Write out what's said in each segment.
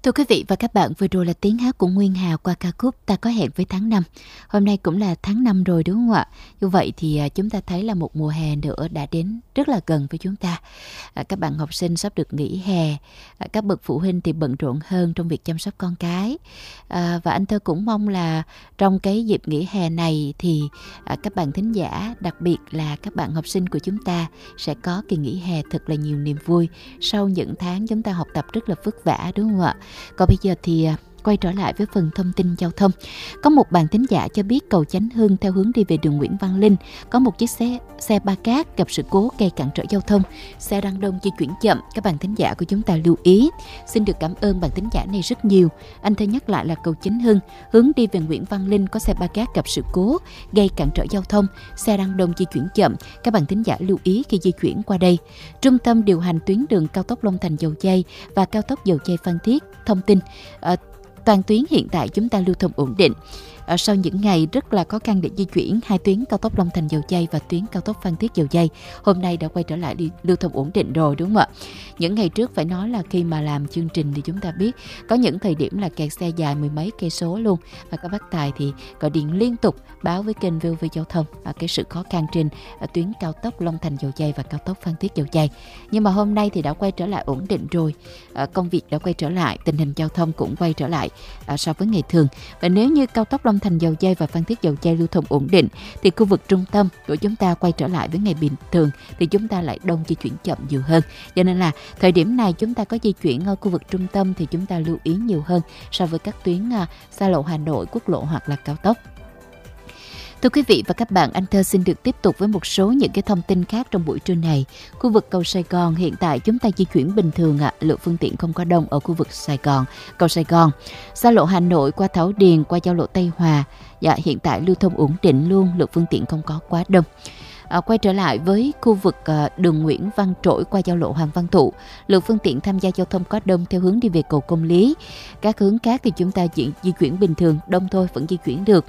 Thưa quý vị và các bạn, vừa rồi là tiếng hát của Nguyên Hà qua ca khúc Ta Có Hẹn Với Tháng 5. Hôm nay cũng là tháng 5 rồi đúng không ạ? Như vậy thì chúng ta thấy là một mùa hè nữa đã đến rất là gần với chúng ta. Các bạn học sinh sắp được nghỉ hè, các bậc phụ huynh thì bận rộn hơn trong việc chăm sóc con cái. Và anh Thơ cũng mong là trong cái dịp nghỉ hè này thì các bạn thính giả, đặc biệt là các bạn học sinh của chúng ta sẽ có kỳ nghỉ hè thật là nhiều niềm vui sau những tháng chúng ta học tập rất là vất vả đúng không ạ? Còn bây giờ thì quay trở lại với phần thông tin giao thông. Có một bạn thính giả cho biết cầu Chánh Hưng theo hướng đi về đường Nguyễn Văn Linh có một chiếc xe ba cát gặp sự cố gây cản trở giao thông, xe đang đông di chuyển chậm. Các bạn thính giả của chúng ta lưu ý. Xin được cảm ơn bạn thính giả này rất nhiều. Anh Thơ nhắc lại là cầu Chánh Hưng hướng đi về Nguyễn Văn Linh có xe ba cát gặp sự cố gây cản trở giao thông, xe đang đông di chuyển chậm. Các bạn thính giả lưu ý khi di chuyển qua đây. Trung tâm điều hành tuyến đường cao tốc Long Thành Dầu Giây và cao tốc Dầu Giây Phan Thiết thông tin toàn tuyến hiện tại chúng ta lưu thông ổn định. Sau những ngày rất là khó khăn để di chuyển, hai tuyến cao tốc Long Thành Dầu Giây và tuyến cao tốc Phan Thiết Dầu Giây hôm nay đã quay trở lại lưu thông ổn định rồi đúng không ạ? Những ngày trước phải nói là khi mà làm chương trình thì chúng ta biết có những thời điểm là kẹt xe dài mười mấy cây số luôn, và các bác tài thì gọi điện liên tục báo với kênh VOV Giao thông cái sự khó khăn trên tuyến cao tốc Long Thành Dầu Giây và cao tốc Phan Thiết Dầu Giây. Nhưng mà hôm nay thì đã quay trở lại ổn định rồi, công việc đã quay trở lại, tình hình giao thông cũng quay trở lại so với ngày thường. Và nếu như cao tốc Long Thành Dầu Giây và Phan Thiết Dầu Giây lưu thông ổn định thì khu vực trung tâm của chúng ta quay trở lại với ngày bình thường thì chúng ta lại đông di chuyển chậm nhiều hơn. Cho nên là thời điểm này chúng ta có di chuyển ở khu vực trung tâm thì chúng ta lưu ý nhiều hơn so với các tuyến xa lộ Hà Nội, quốc lộ hoặc là cao tốc. Thưa quý vị và các bạn, anh Thơ xin được tiếp tục với một số những cái thông tin khác trong buổi trưa này. Khu vực cầu Sài Gòn hiện tại chúng ta di chuyển bình thường lượng phương tiện không quá đông ở khu vực Sài Gòn, cầu Sài Gòn. Xa lộ Hà Nội qua Thảo Điền qua giao lộ Tây Hòa, hiện tại lưu thông ổn định luôn, lượng phương tiện không có quá đông. Quay trở lại với khu vực đường Nguyễn Văn Trỗi qua giao lộ Hoàng Văn Thụ, lượng phương tiện tham gia giao thông có đông theo hướng đi về cầu Công Lý. Các hướng khác thì chúng ta chỉ di chuyển bình thường, đông thôi vẫn di chuyển được.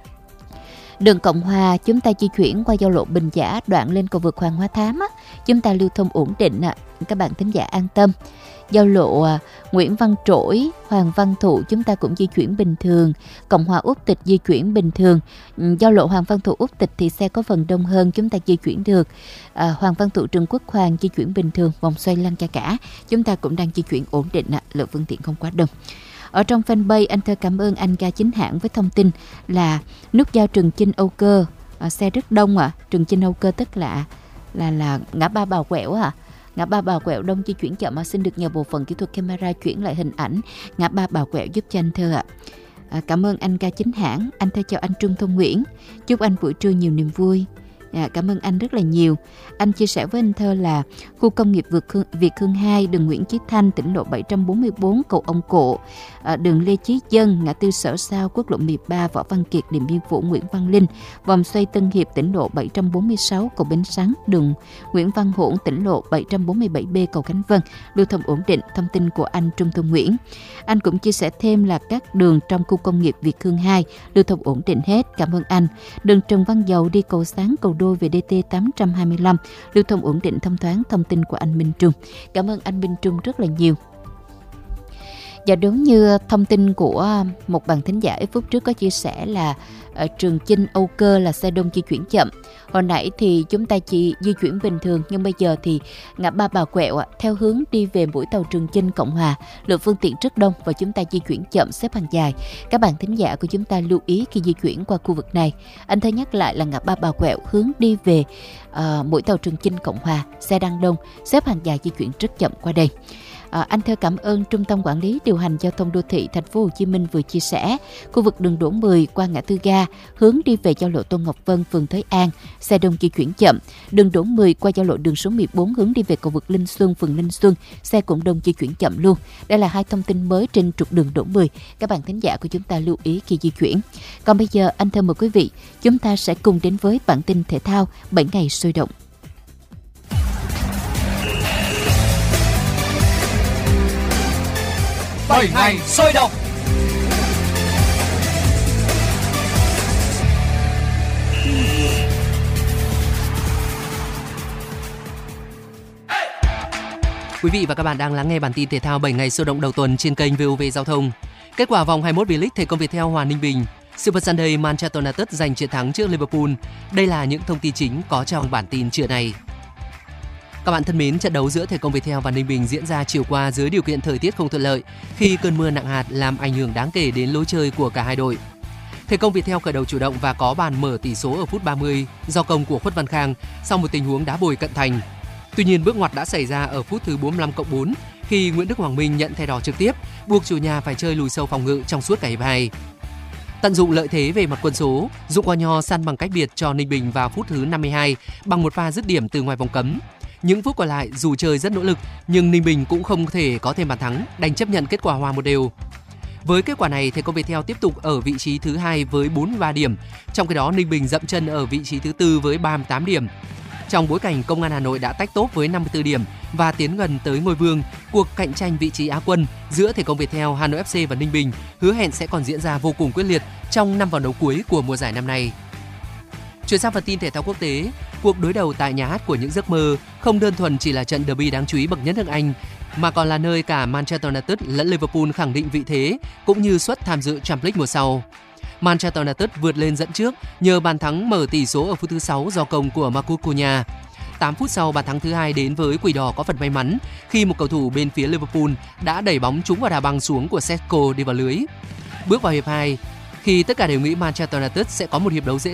Đường Cộng Hòa chúng ta di chuyển qua giao lộ Bình Giả đoạn lên cầu vượt Hoàng Hoa Thám chúng ta lưu thông ổn định các bạn thính giả an tâm. Giao lộ Nguyễn Văn Trỗi, Hoàng Văn Thụ chúng ta cũng di chuyển bình thường. Cộng Hòa Út Tịch di chuyển bình thường. Giao lộ Hoàng Văn Thụ Út Tịch thì xe có phần đông hơn, chúng ta di chuyển được. Hoàng Văn Thụ Trần Quốc Hoàng di chuyển bình thường. Vòng xoay Lăng Cha Cả chúng ta cũng đang di chuyển ổn định, lượng phương tiện không quá đông. Ở trong fanpage, anh Thơ cảm ơn anh Ga Chính Hãng với thông tin là nút giao Trường Chinh Âu Cơ xe rất đông Trường Chinh Âu Cơ tức là ngã ba Bà Quẹo ngã ba Bà Quẹo đông di chuyển chậm xin được nhờ bộ phận kỹ thuật camera chuyển lại hình ảnh ngã ba Bà Quẹo giúp cho anh Thơ cảm ơn anh Ga Chính Hãng. Anh Thơ chào anh Trung Thông Nguyễn, chúc anh buổi trưa nhiều niềm vui. Cảm ơn anh rất là nhiều. Anh chia sẻ với anh Thơ là khu công nghiệp Việt Hương 2, đường Nguyễn Chí Thanh, tỉnh lộ 744, cầu Ông Cộ, đường Lê Chí Dân, ngã tư Sở Sao, quốc lộ 13, Võ Văn Kiệt, Điện Biên Phủ, Nguyễn Văn Linh, vòng xoay Tân Hiệp, tỉnh lộ 746, cầu Bến Sắn, đường Nguyễn Văn Hỗn, tỉnh lộ 747B, cầu Khánh Vân, lưu thông ổn định. Thông tin của anh Trung Thông Nguyễn. Anh cũng chia sẻ thêm là các đường trong khu công nghiệp Việt Hương 2 lưu thông ổn định hết. Cảm ơn anh. Đường Trần Văn Dầu đi cầu Sáng, cầu Đôi về DT 825 lưu thông ổn định thông thoáng. Thông tin của anh Minh Trung. Cảm ơn anh Minh Trung rất là nhiều. Và đúng như thông tin của một bạn thính giả ít phút trước có chia sẻ là Trường Chinh Âu Cơ là xe đông di chuyển chậm. Hồi nãy thì chúng ta chỉ di chuyển bình thường, nhưng bây giờ thì ngã ba Bà Quẹo theo hướng đi về mũi tàu Trường Chinh Cộng Hòa, lượng phương tiện rất đông và chúng ta di chuyển chậm, xếp hàng dài. Các bạn thính giả của chúng ta lưu ý khi di chuyển qua khu vực này. Anh Thơ nhắc lại là ngã ba Bà Quẹo hướng đi về mũi tàu Trường Chinh Cộng Hòa, xe đang đông, xếp hàng dài di chuyển rất chậm qua đây. Anh Thơ cảm ơn Trung tâm Quản lý Điều hành Giao thông Đô thị Thành phố Hồ Chí Minh vừa chia sẻ khu vực đường Đỗ 10 qua ngã tư ga hướng đi về giao lộ Tôn Ngọc Vân, phường Thới An, xe đông di chuyển chậm. Đường Đỗ 10 qua giao lộ đường số 14 hướng đi về cầu vượt Linh Xuân, phường Linh Xuân, xe cũng đông di chuyển chậm luôn. Đây là hai thông tin mới trên trục đường Đỗ 10. Các bạn thính giả của chúng ta lưu ý khi di chuyển. Còn bây giờ anh Thơ mời quý vị, chúng ta sẽ cùng đến với bản tin thể thao 7 ngày sôi động. 7 ngày sôi động. Quý vị và các bạn đang lắng nghe bản tin thể thao 7 ngày sôi động đầu tuần trên kênh VOV Giao thông. Kết quả vòng 21 V-League Thể công Viettel hòa Ninh Bình. Super Sunday Manchester United giành chiến thắng trước Liverpool. Đây là những thông tin chính có trong bản tin trưa nay. Các bạn thân mến, trận đấu giữa Thể công Viettel và Ninh Bình diễn ra chiều qua dưới điều kiện thời tiết không thuận lợi khi cơn mưa nặng hạt làm ảnh hưởng đáng kể đến lối chơi của cả hai đội. Thể công Viettel khởi đầu chủ động và có bàn mở tỷ số ở phút 30 do công của Khuất Văn Khang sau một tình huống đá bồi cận thành. Tuy nhiên, bước ngoặt đã xảy ra ở phút thứ 45+4 khi Nguyễn Đức Hoàng Minh nhận thẻ đỏ trực tiếp, buộc chủ nhà phải chơi lùi sâu phòng ngự trong suốt cả hiệp 2. Tận dụng lợi thế về mặt quân số, Dũng Qua Nho săn bằng cách biệt cho Ninh Bình vào phút thứ 52 bằng một pha dứt điểm từ ngoài vòng cấm. Những phút còn lại dù chơi rất nỗ lực nhưng Ninh Bình cũng không thể có thêm bàn thắng, đành chấp nhận kết quả hòa 1-1. Với kết quả này, Thể công Viettel tiếp tục ở vị trí thứ 2 với 43 điểm, trong khi đó Ninh Bình dậm chân ở vị trí thứ 4 với 38 điểm. Trong bối cảnh Công an Hà Nội đã tách top với 54 điểm và tiến gần tới ngôi vương, cuộc cạnh tranh vị trí Á quân giữa Thể công Viettel, Hà Nội FC và Ninh Bình hứa hẹn sẽ còn diễn ra vô cùng quyết liệt trong 5 vòng đấu cuối của mùa giải năm nay. Chuyển sang phần tin thể thao quốc tế, cuộc đối đầu tại nhà hát của những giấc mơ không đơn thuần chỉ là trận derby đáng chú ý bậc nhất nước Anh, mà còn là nơi cả Manchester United lẫn Liverpool khẳng định vị thế cũng như suất tham dự Champions League mùa sau. Manchester United vượt lên dẫn trước nhờ bàn thắng mở tỷ số ở phút thứ 6 do công của Marcus Cunha. 8 phút sau, bàn thắng thứ hai đến với Quỷ Đỏ có phần may mắn khi một cầu thủ bên phía Liverpool đã đẩy bóng trúng vào đá băng xuống của Sesko đi vào lưới. Bước vào hiệp 2, khi tất cả đều nghĩ Manchester United sẽ có một hiệp đấu dễ